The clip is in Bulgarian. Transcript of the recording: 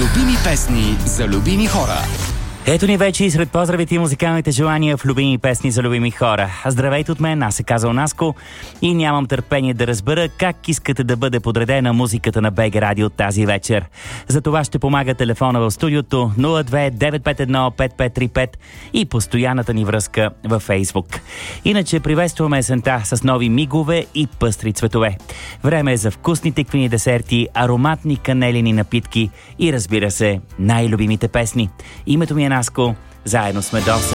Любими песни за любими хора. Ето ни вече и сред поздравите и музикалните желания в любими песни за любими хора. Здравейте от мен, аз се казвам Наско и нямам търпение да разбера как искате да бъде подредена музиката на БГ Радио тази вечер. За това ще помага телефона в студиото 02-951-5535 и постоянната ни връзка във Фейсбук. Иначе приветстваме есента с нови мигове и пъстри цветове. Време е за вкусни тиквени десерти, ароматни канелини напитки и, разбира се, най-любимите песни. Името ми е Наско, заедно сме до